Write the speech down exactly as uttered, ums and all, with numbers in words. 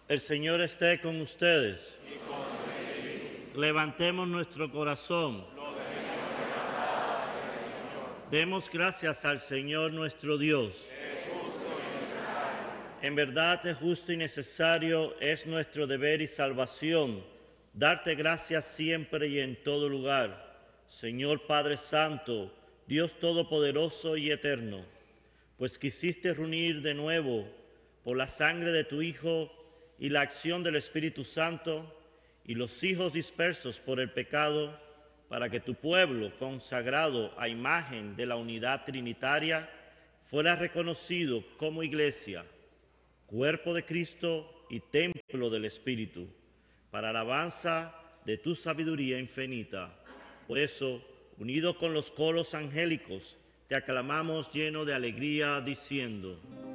El Señor esté con ustedes. y con tu espíritu. Levantemos nuestro corazón. Lo debemos levantar hacia el Señor. Demos gracias al Señor nuestro Dios. Es justo y necesario. En verdad es justo y necesario, es nuestro deber y salvación, darte gracias siempre y en todo lugar, Señor Padre Santo, Dios Todopoderoso y Eterno, pues quisiste reunir de nuevo por la sangre de tu Hijo y la acción del Espíritu Santo y los hijos dispersos por el pecado, para que tu pueblo, consagrado a imagen de la unidad trinitaria, fuera reconocido como iglesia, cuerpo de Cristo y templo del Espíritu, para alabanza de tu sabiduría infinita. Por eso, unido con los coros angélicos, te aclamamos lleno de alegría, diciendo: